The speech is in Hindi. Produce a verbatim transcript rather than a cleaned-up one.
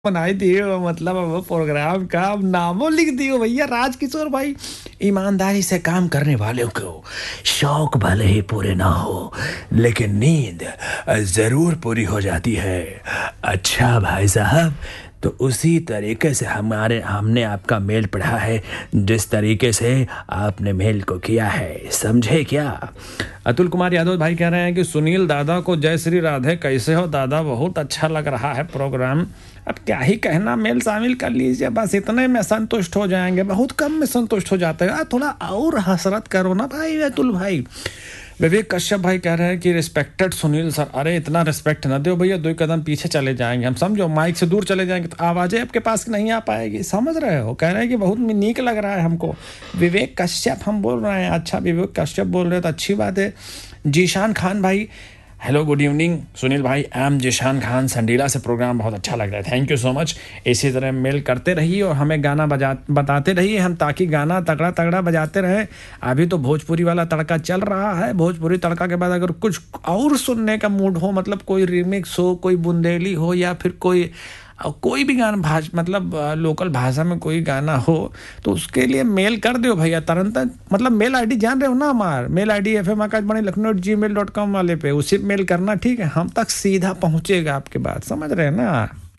बनाई दियो मतलब अब प्रोग्राम का अब नामो लिख दियो भैया राजकिशोर भाई। ईमानदारी से काम करने वालों को शौक भले ही पूरे ना हो लेकिन नींद जरूर पूरी हो जाती है। अच्छा भाई साहब, तो उसी तरीके से हमारे हमने आपका मेल पढ़ा है जिस तरीके से आपने मेल को किया है, समझे क्या? अतुल कुमार यादव भाई कह रहे हैं कि सुनील दादा को जय श्री राधे, कैसे हो दादा? बहुत अच्छा लग रहा है प्रोग्राम। अब क्या ही कहना, मेल शामिल कर लीजिए, बस इतने में संतुष्ट हो जाएंगे। बहुत कम में संतुष्ट हो जाते हैं, थोड़ा और हसरत करो ना भाई। अतुल भाई, विवेक कश्यप भाई कह रहे हैं कि रिस्पेक्टेड सुनील सर। अरे इतना रिस्पेक्ट ना दो भैया, दो कदम पीछे चले जाएंगे हम, समझो माइक से दूर चले जाएंगे तो आवाज़ें आपके पास नहीं आ पाएगी, समझ रहे हो? कह रहे हैं कि बहुत नीक लग रहा है हमको। विवेक कश्यप हम बोल रहे हैं, अच्छा विवेक कश्यप बोल रहे हैं तो अच्छी बात है। जीशान खान भाई, हेलो गुड इवनिंग सुनील भाई, आई एम जीशान खान संडीला से, प्रोग्राम बहुत अच्छा लग रहा है, थैंक यू सो मच। इसी तरह मेल करते रहिए और हमें गाना बजा बताते रहिए हम, ताकि गाना तगड़ा तगड़ा बजाते रहे। अभी तो भोजपुरी वाला तड़का चल रहा है, भोजपुरी तड़का के बाद अगर कुछ और सुनने का मूड हो, मतलब कोई रिमिक्स हो, कोई बुंदेली हो, या फिर कोई कोई भी गाना भाषा मतलब लोकल भाषा में कोई गाना हो, तो उसके लिए मेल कर दो भैया तुरंत। मतलब मेल आईडी जान रहे हो ना, हमार mail ID F M Akashvani Lucknow जी मेल डॉट कॉम वाले पे, उसी मेल करना, ठीक है? हम तक सीधा पहुंचेगा आपके बात, समझ रहे हैं ना?